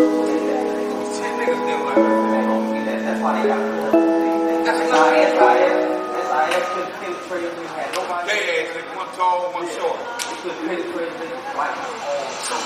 niggas didn't like that. That's why they got That's SIS couldn't penetrate them. We had nobody. They had one tall, one short. They couldn't penetrate them. Like,